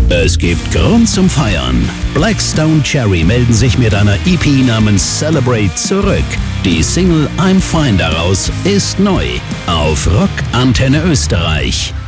Es gibt Grund zum Feiern. Black Stone Cherry melden sich mit einer EP namens Celebrate zurück. Die Single I'm Fine daraus ist neu auf Rock Antenne Österreich.